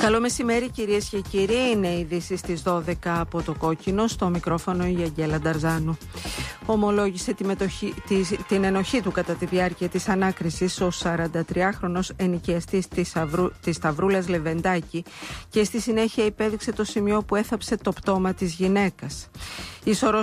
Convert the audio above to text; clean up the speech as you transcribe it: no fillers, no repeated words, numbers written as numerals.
Καλό μεσημέρι κυρίες και κύριοι, είναι οι ειδήσεις στις 12 από το Κόκκινο, στο μικρόφωνο η Αγγέλα Νταρζάνου. Ομολόγησε την ενοχή του κατά τη διάρκεια της ανάκρισης ο 43χρονος ενοικιαστής της Σταυρούλας Λεβεντάκη και στη συνέχεια υπέδειξε το σημείο που έθαψε το πτώμα της γυναίκας.